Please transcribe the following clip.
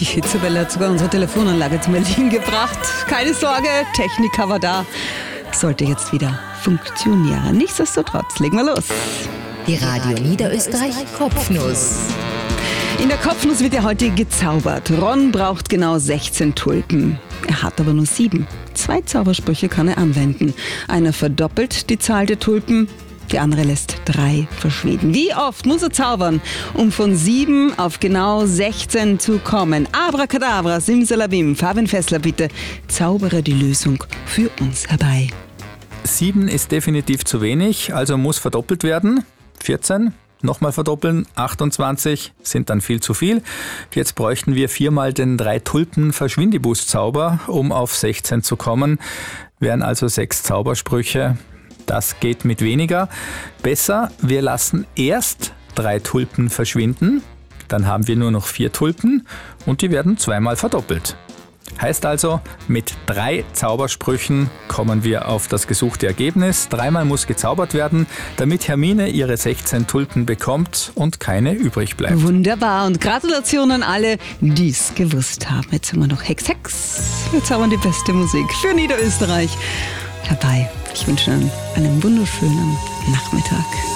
Die Hitzewelle hat sogar unsere Telefonanlage zum Erliegen gebracht. Keine Sorge, Techniker war da. Sollte jetzt wieder funktionieren. Nichtsdestotrotz, legen wir los. Die Radio Niederösterreich Kopfnuss. In der Kopfnuss wird ja heute gezaubert. Ron braucht genau 16 Tulpen. Er hat aber nur 7. 2 Zaubersprüche kann er anwenden. Einer verdoppelt die Zahl der Tulpen, die andere lässt 3 verschwinden. Wie oft muss er zaubern, um von 7 auf genau 16 zu kommen? Abracadabra, Simsalabim. Fabian Fessler, bitte zaubere die Lösung für uns herbei. 7 ist definitiv zu wenig, also muss verdoppelt werden. 14, nochmal verdoppeln, 28 sind dann viel zu viel. Jetzt bräuchten wir 4-mal den 3-Tulpen-Verschwindibus-Zauber, um auf 16 zu kommen. Wären also 6 Zaubersprüche. Das geht mit weniger. Besser, wir lassen erst 3 Tulpen verschwinden. Dann haben wir nur noch 4 Tulpen und die werden 2-mal verdoppelt. Heißt also, mit 3 Zaubersprüchen kommen wir auf das gesuchte Ergebnis. 3-mal muss gezaubert werden, damit Hermine ihre 16 Tulpen bekommt und keine übrig bleibt. Wunderbar und Gratulation an alle, die es gewusst haben. Jetzt haben wir noch Hex Hex. Wir zaubern die beste Musik für Niederösterreich herbei. Ich wünsche Ihnen einen wunderschönen Nachmittag.